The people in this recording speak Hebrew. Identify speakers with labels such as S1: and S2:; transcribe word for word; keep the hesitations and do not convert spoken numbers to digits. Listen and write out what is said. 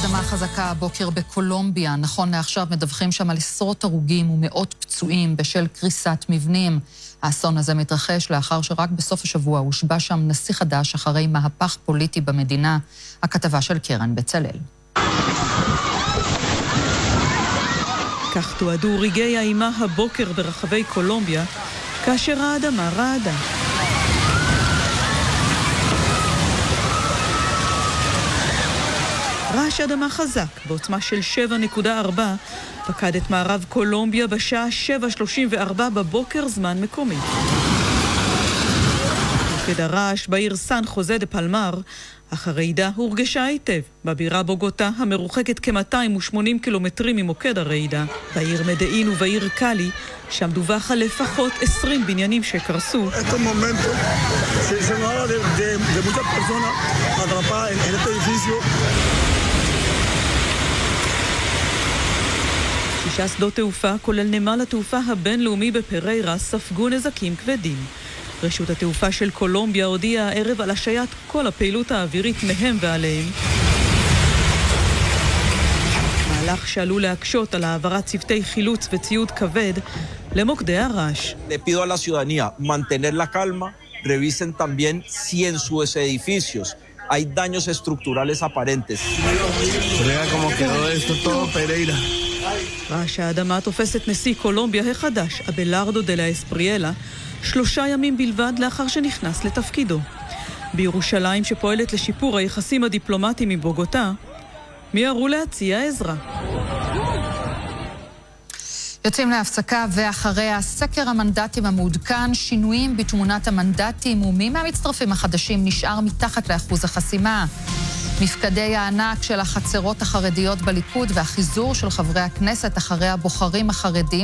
S1: אדמה חזקה הבוקר בקולומביה. נכון לעכשיו מדווחים שם על עשרות הרוגים ומאות פצועים בשל קריסת מבנים. האסון הזה מתרחש לאחר שרק בסוף השבוע הושבע שם נשיא חדש אחרי מהפך פוליטי במדינה. הכתבה של קרן בצלאל.
S2: כך תועדו רגעי האימה הבוקר ברחבי קולומביה, כאשר האדמה רעדה. רעש אדמה חזק בעוצמה של שבע נקודה ארבע פקד את מערב קולומביה בשעה שבע שלושים וארבע בבוקר זמן מקומי. מוקד הרעש בעיר סן חוזה דה פלמר, אך הרעידה הורגשה היטב בבירה בוגוטה המרוחקת כ-מאתיים ושמונים קילומטרים ממוקד הרעידה. בעיר מדאין ובעיר קאלי, שם דווח על לפחות עשרים בניינים שקרסו.
S3: Este momento se se habla de de de muchas personas atrapadas en este edificio.
S2: שישה שדות תעופה, כולל נמל התעופה הבינלאומי בפריירה, ספגו נזקים כבדים. רשות התעופה של קולומביה הודיעה הערב על השעיית כל הפעילות האווירית מהם ועליהם. מהלך שעלול להקשות על העברת צוותי חילוץ וציוד כבד למוקדי הרעש.
S4: Le pido a la ciudadanía mantener la calma, revisen también si en sus edificios hay daños estructurales aparentes.
S3: Vea cómo quedó esto todo, Pereira.
S2: רעש האדמה תופס את נשיא קולומביה החדש, אבלארדו דה לה אספריאלה, שלושה ימים בלבד לאחר שנכנס לתפקידו. בירושלים שפועלת לשיפור היחסים הדיפלומטיים מבוגוטה, מיהרו להציע עזרה.
S1: יוצאים להפסקה ואחרי הסקר המנדטים המעודכן, שינויים בתמונת המנדטים ומי מהמצטרפים החדשים נשאר מתחת לאחוז החסימה. מפקדי הענק של החצרות החרדיות בליכוד והחיזור של חברי הכנסת אחרי הבוחרים החרדים